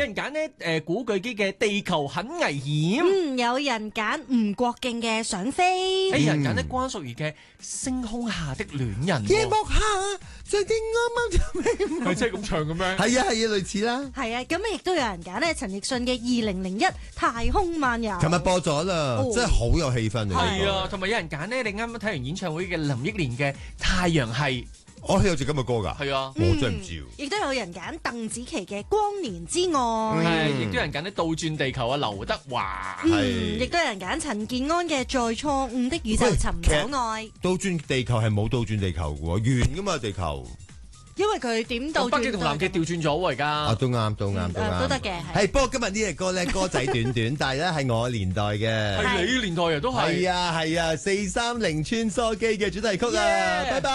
有人揀呢古巨基嘅《地球很危險》。 有人揀吳國敬嘅《想飛》。 有人揀呢關淑怡嘅《星空下的戀人》。 夜幕下，上天啱啱就咩？ 係真係咁唱嘅咩？ 係啊，類似啦。 係啊，咁亦都有人揀呢陳奕迅嘅《2001太空漫遊》。 琴日播咗啦，真係好有氣氛啊！ 係啊，同埋有人揀呢，你啱啱睇完演唱會嘅林憶蓮嘅《太陽系》。 我有隻咁嘅歌㗎。 係啊， 我真係唔知。 亦都有人揀鄧紫棋嘅《光年之外》。 係，亦都有人揀呢倒轉地球啊，劉德華。 亦都有人揀陳健安嘅《在錯誤的宇宙尋找愛》。 倒轉地球係冇倒轉地球嘅喎，圓㗎嘛地球。 因為佢點倒轉？ 北極同南極調轉咗喎，而家。 都啱，都得嘅。 係，不過今日呢隻歌咧，歌仔短短，但係咧係我年代嘅。 係你年代啊，都係。 係啊，430穿梭機嘅主題曲啊，拜拜。